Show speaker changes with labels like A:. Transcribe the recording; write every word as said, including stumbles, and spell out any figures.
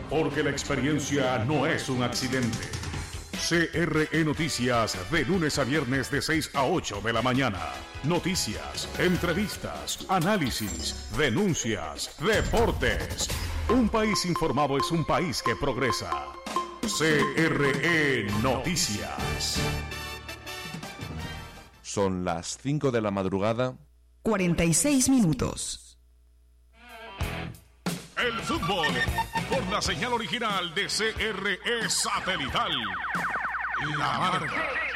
A: porque la experiencia no es un accidente. C R E Noticias, de lunes a viernes de seis a ocho de la mañana. Noticias, entrevistas, análisis, denuncias, deportes. Un país informado es un país que progresa. C R E Noticias.
B: Son las cinco de la madrugada.
C: cuarenta y seis minutos.
A: El fútbol, por la señal original de C R E Satelital. La Marca.